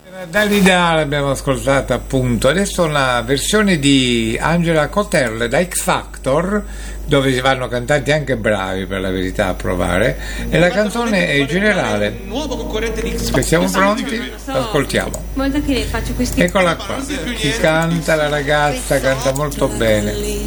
Dalida l'abbiamo ascoltata appunto, adesso una versione di Angela Coterle da X Factor, dove si vanno cantanti anche bravi per la verità a provare, e la canzone è Generale. Nuovo concorrente di X Se Factor. siamo pronti, ascoltiamo. Molto che faccio questi. Eccola qua, si canta, la ragazza canta molto bene.